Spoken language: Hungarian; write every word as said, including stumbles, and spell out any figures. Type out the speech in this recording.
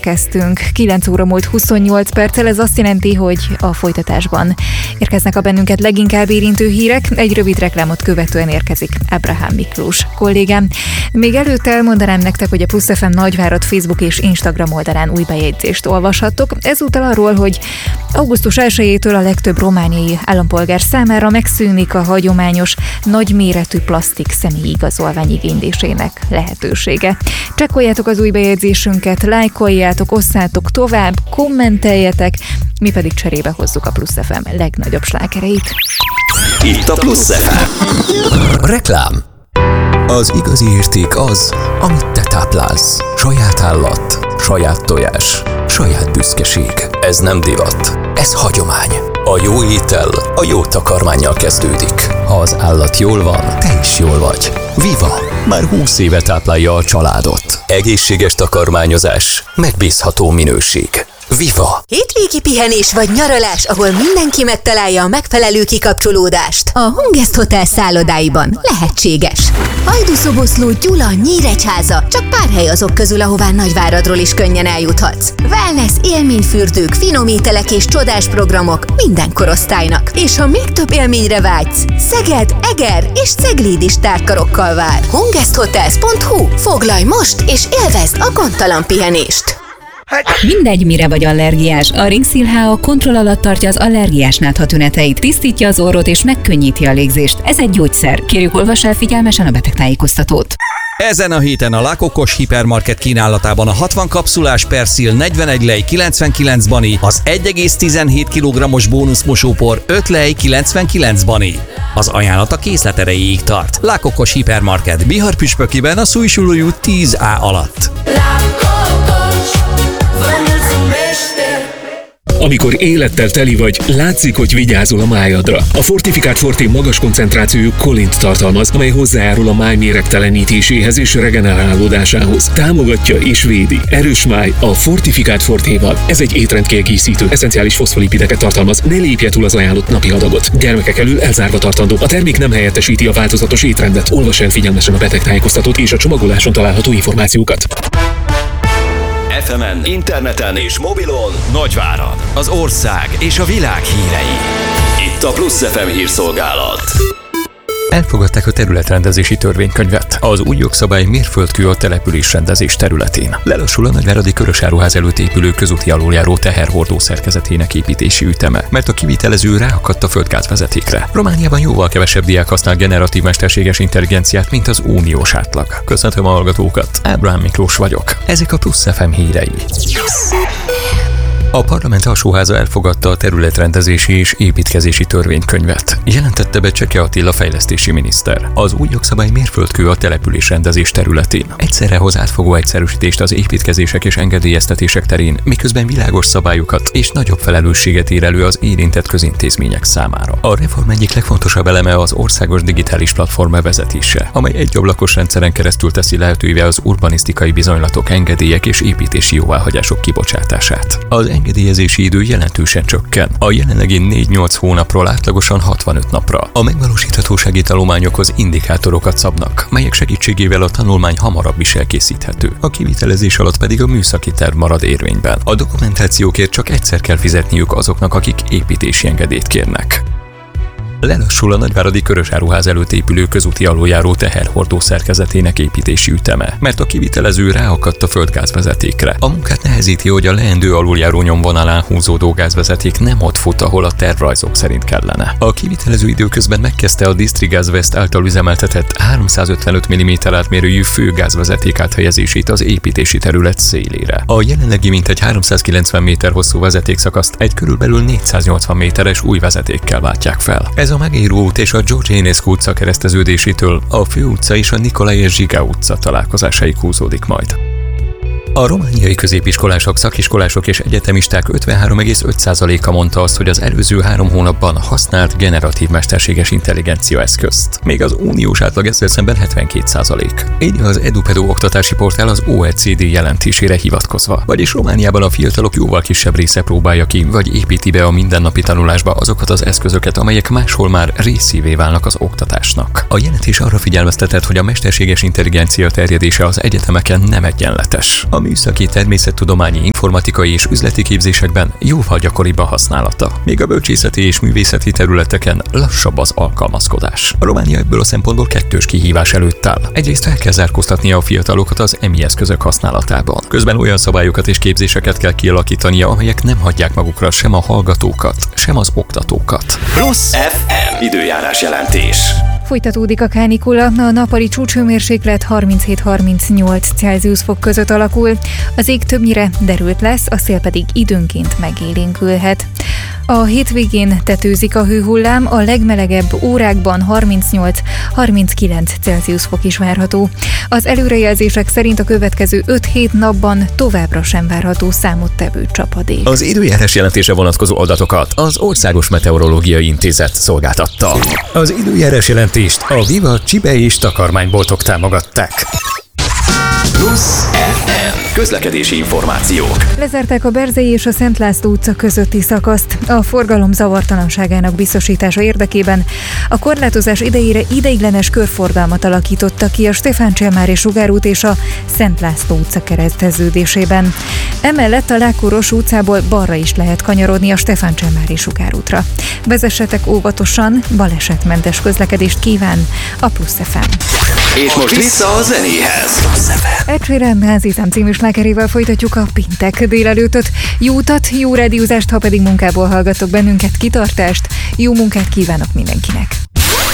érkeztünk. kilenc óra múlt huszonnyolc perccel, ez azt jelenti, hogy a folytatásban érkeznek a bennünket leginkább érintő hírek. Egy rövid reklámot követően érkezik Ábrahám Miklós kollégám. Még előtte elmondanám nektek, hogy a Plusz ef em Nagyvárad Facebook és Instagram oldalán új bejegyzést olvashattok. Ezúttal arról, hogy augusztus elsejétől a legtöbb romániai állampolgár számára megszűnik a hagyományos nagyméretű plastik személyi igazolvány igénylésének lehetősége. Csekkoljátok az új bejegyzésünket, lájkoljátok, osszátok tovább, kommenteljetek, mi pedig cserébe hozzuk a Plusz ef em legnagyobb slágereit. Itt a Plusz ef em. Reklám. Az igazi érték az, amit te táplálsz. Saját állat, saját tojás, saját büszkeség. Ez nem divat, ez hagyomány. A jó étel a jó takarmánnyal kezdődik. Ha az állat jól van, te is jól vagy. Viva! Már húsz éve táplálja a családot. Egészséges takarmányozás, megbízható minőség. Viva! Hétvégi pihenés vagy nyaralás, ahol mindenki megtalálja a megfelelő kikapcsolódást. A Hungest Hotel szállodáiban lehetséges. Hajdúszoboszló, Gyula, Nyíregyháza, csak pár hely azok közül, ahová Nagyváradról is könnyen eljuthatsz. Wellness, élményfürdők, finom ételek és csodás programok minden korosztálynak. És ha még több élményre vágysz, Szeged, Eger és Cegléd is tárkarokkal vár. hungest hotels pont hu. Foglalj most és élvezd a gondtalan pihenést! Mindegy, mire vagy allergiás, a Ringszil há á kontroll alatt tartja az allergiás nátha tüneteit, tisztítja az orrot és megkönnyíti a légzést. Ez egy gyógyszer. Kérjük, olvass el figyelmesen a betegtájékoztatót. Ezen a héten a Lakokos Hipermarket kínálatában a hatvan kapszulás Persil negyvenegy lej kilencvenkilenc bani, az egy egész tizenhét kilogrammos bónuszmosópor öt lej kilencvenkilenc bani. Az ajánlat a készlet erejéig tart. Lakokos Hipermarket Biharpüspökiben a Szújsulói út tíz á alatt. Amikor élettel teli vagy, látszik, hogy vigyázol a májadra. A Fortifikált Forté magas koncentrációjú kolint tartalmaz, amely hozzájárul a máj méregtelenítéséhez és regenerálódásához. Támogatja és védi. Erős máj a Fortifikált Fortéval. Ez egy étrendkiegészítő, eszenciális foszfolipideket tartalmaz, ne lépje túl az ajánlott napi adagot. Gyermekek elől elzárva tartandó. A termék nem helyettesíti a változatos étrendet. Olvass el figyelmesen a betegtájékoztatót és a csomagoláson található információkat. ef emen, interneten és mobilon Nagyvárad, az ország és a világ hírei. Itt a Plusz ef em hírszolgálat. Elfogadták a területrendezési törvénykönyvet. Az új jogszabály mérföldkő a településrendezés területén. Lelassul a nagyváradi Körösáruház előtt épülő közúti aluljáró teherhordó szerkezetének építési üteme, mert a kivitelező ráakadt a földgázvezetékre. Romániában jóval kevesebb diák használ generatív mesterséges intelligenciát, mint az uniós átlag. Köszöntöm a hallgatókat, Ábrahám Miklós vagyok. Ezek a Plusz ef em hírei. A parlament alsóháza elfogadta a területrendezési és építkezési törvénykönyvet, jelentette be Cseke Attila fejlesztési miniszter. Az új jogszabály mérföldkő a településrendezés területén. Egyszerre hoz átfogó egyszerűsítést az építkezések és engedélyeztetések terén, miközben világos szabályokat és nagyobb felelősséget ír elő az érintett közintézmények számára. A reform egyik legfontosabb eleme az országos digitális platform bevezetése, amely egy ablakos rendszeren keresztül teszi lehetővé az urbanisztikai bizonylatok, engedélyek és építési jóváhagyások kibocsátását. Az engedélyezési idő jelentősen csökken. A jelenlegi négy-nyolc hónapról átlagosan hatvanöt napra. A megvalósíthatósági tanulmányokhoz indikátorokat szabnak, melyek segítségével a tanulmány hamarabb is elkészíthető. A kivitelezés alatt pedig a műszaki terv marad érvényben. A dokumentációkért csak egyszer kell fizetniük azoknak, akik építési engedélyt kérnek. Lelassul a nagyváradi Körösáruház előtt épülő közúti aluljáró teherhordó szerkezetének építési üteme, mert a kivitelező ráakadt a földgázvezetékre. A munkát nehezíti, hogy a leendő aluljáró nyomvonalán húzódó gázvezeték nem ott fut, ahol a tervrajzok szerint kellene. A kivitelező időközben megkezdte a Distrigáz West által üzemeltetett háromszázötvenöt milliméter átmérőjű főgázvezeték áthelyezését az építési terület szélére. A jelenlegi mintegy háromszázkilencven méter hosszú vezetékszakaszt egy körülbelül négyszáznyolcvan méteres új vezetékkel váltják fel. Ez a Megéró út és a George Enescu utca kereszteződésétől a Fő utca és a Nikolai és Zsiga utca találkozásáig húzódik majd. A romániai középiskolások, szakiskolások és egyetemisták ötvenhárom egész öt százaléka mondta azt, hogy az előző három hónapban használt generatív mesterséges intelligencia eszközt. Még az uniós átlag ezzel szemben hetvenkét százalék. Így az EduPedo oktatási portál az o e cé dé jelentésére hivatkozva. Vagyis Romániában a fiatalok jóval kisebb része próbálja ki, vagy építi be a mindennapi tanulásba azokat az eszközöket, amelyek máshol már részévé válnak az oktatásnak. A jelentés arra figyelmeztetett, hogy a mesterséges intelligencia terjedése az egyetemeken nem egyenletes. A műszaki, természettudományi, informatikai és üzleti képzésekben jóval gyakoribb a használata. Még a bölcsészeti és művészeti területeken lassabb az alkalmazkodás. A Románia ebből a szempontból kettős kihívás előtt áll. Egyrészt fel kell zárkóztatnia a fiatalokat az emi eszközök használatában. Közben olyan szabályokat és képzéseket kell kialakítania, amelyek nem hagyják magukra sem a hallgatókat, sem az oktatókat. Plusz ef em időjárás jelentés. Folytatódik a kánikula, a nappali csúcshőmérséklet harminchét-harmincnyolc Celsius fok között alakul, az ég többnyire derült lesz, a szél pedig időnként megélénkülhet. A hétvégén tetőzik a hőhullám, a legmelegebb órákban harmincnyolc-harminckilenc Celsius fok is várható. Az előrejelzések szerint a következő öt-hét napban továbbra sem várható számottevő csapadék. Az időjárás jelentése vonatkozó adatokat az Országos Meteorológiai Intézet szolgáltatta. Az időjárás jelentést a Viva csibe és takarmányboltok támogatták. Plusz ef em közlekedési információk. Lezárták a Berzei és a Szent László utca közötti szakaszt. A forgalom zavartalanságának biztosítása érdekében a korlátozás idejére ideiglenes körforgalmat alakította ki a Stefán Cselmári sugárút és a Szent László utca kereszteződésében. Emellett a Lákóros utcából balra is lehet kanyarodni a Stefán Cselmári sugárútra. Vezessetek óvatosan, balesetmentes közlekedést kíván a Plusz ef em. És most vissza a zenéhez. Ed Sheeran Házizám című slágerével folytatjuk a péntek délelőttöt. Jó utat, jó rádiózást, ha pedig munkából hallgatok bennünket, kitartást, jó munkát kívánok mindenkinek!